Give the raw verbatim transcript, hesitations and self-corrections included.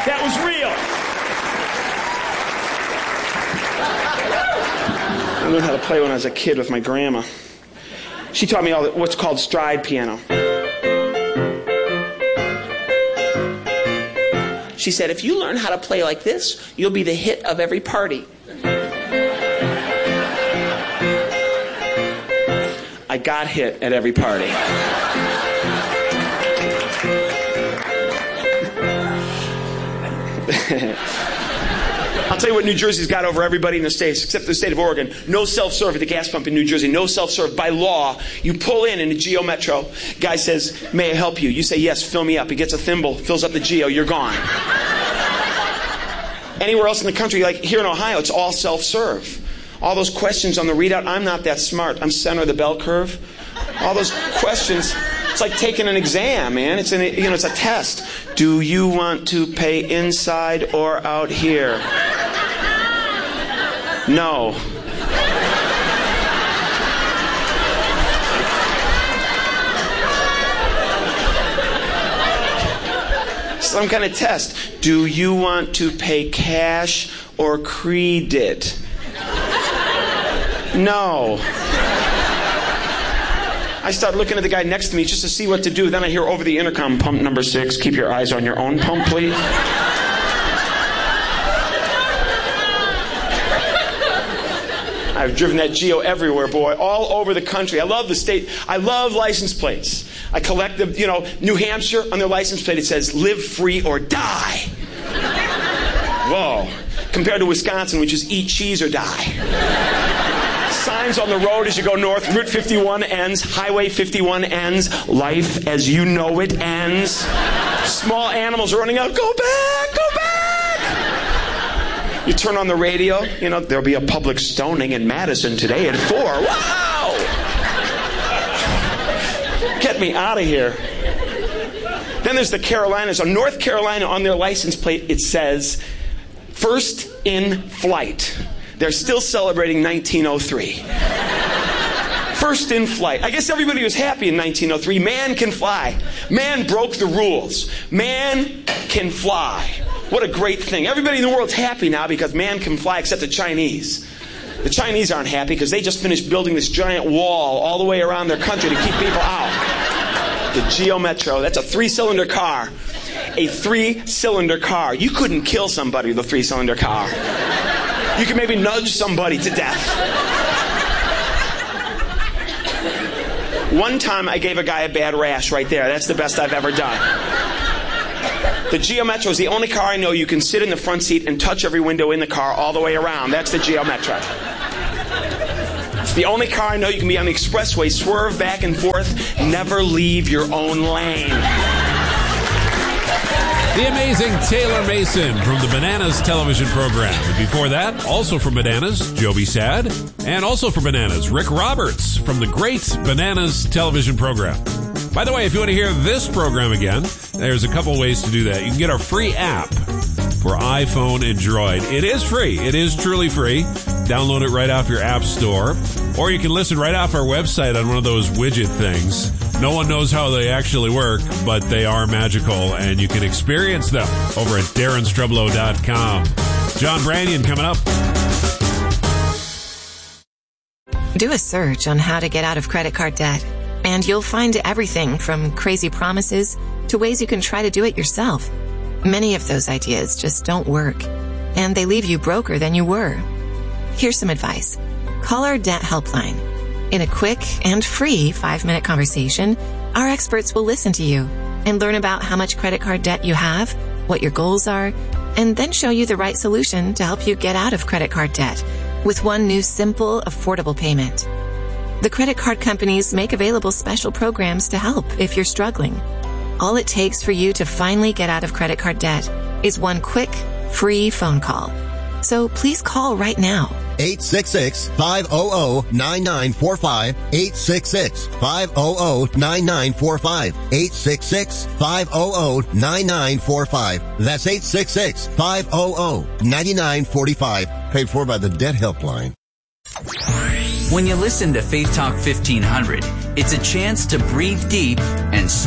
That was real. I learned how to play when I was a kid with my grandma. She taught me all the, what's called stride piano. She said, if you learn how to play like this, you'll be the hit of every party. I got hit at every party. I'll tell you what New Jersey's got over everybody in the states, except the state of Oregon. No self-serve at the gas pump in New Jersey. No self-serve. By law, you pull in in a Geo Metro. Guy says, may I help you? You say, yes, fill me up. He gets a thimble, fills up the Geo. You're gone. Anywhere else in the country, like here in Ohio, it's all self-serve. All those questions on the readout, I'm not that smart. I'm center of the bell curve. All those questions, it's like taking an exam, man. It's an, you know, it's a test. Do you want to pay inside or out here? No. Some kind of test. Do you want to pay cash or credit? No. I start looking at the guy next to me just to see what to do. Then I hear over the intercom, pump number six, keep your eyes on your own pump, please. I've driven that Geo everywhere, boy, all over the country. I love the state. I love license plates. I collect the, you know, New Hampshire, on their license plate it says, live free or die. Whoa. Compared to Wisconsin, which is eat cheese or die. Signs on the road as you go north. Route fifty-one ends. Highway fifty-one ends. Life as you know it ends. Small animals are running out. Go back! Go back! You turn on the radio. You know, there'll be a public stoning in Madison today at four. Wow! Get me out of here. Then there's the Carolinas. On North Carolina, on their license plate, it says, first in flight. They're still celebrating nineteen oh three. First in flight. I guess everybody was happy in nineteen oh three. Man can fly. Man broke the rules. Man can fly. What a great thing. Everybody in the world's happy now because man can fly, except the Chinese. The Chinese aren't happy because they just finished building this giant wall all the way around their country to keep people out. The Geo Metro. That's a three-cylinder car. A three-cylinder car. You couldn't kill somebody with a three-cylinder car. You can maybe nudge somebody to death. One time I gave a guy a bad rash right there. That's the best I've ever done. The Geo Metro is the only car I know you can sit in the front seat and touch every window in the car all the way around. That's the Geo Metro. It's the only car I know you can be on the expressway, swerve back and forth, never leave your own lane. The amazing Taylor Mason from the Bananas television program. And before that, also from Bananas, Joby Sad. And also from Bananas, Rick Roberts from the great Bananas television program. By the way, if you want to hear this program again, there's a couple ways to do that. You can get our free app for iPhone and Droid. It is free. It is truly free. Download it right off your app store. Or you can listen right off our website on one of those widget things. No one knows how they actually work, but they are magical, and you can experience them over at Darren Strublow dot com. John Branyan coming up. Do a search on how to get out of credit card debt, and you'll find everything from crazy promises to ways you can try to do it yourself. Many of those ideas just don't work, and they leave you broker than you were. Here's some advice. Call our debt helpline. In a quick and free five-minute conversation, our experts will listen to you and learn about how much credit card debt you have, what your goals are, and then show you the right solution to help you get out of credit card debt with one new simple, affordable payment. The credit card companies make available special programs to help if you're struggling. All it takes for you to finally get out of credit card debt is one quick, free phone call. So please call right now. eight six six, five hundred, nine nine four five. eight six six, five hundred, nine nine four five. eight six six, five hundred, nine nine four five. That's eight six six, five hundred, nine nine four five. Paid for by the Debt Helpline. When you listen to Faith Talk fifteen hundred, it's a chance to breathe deep and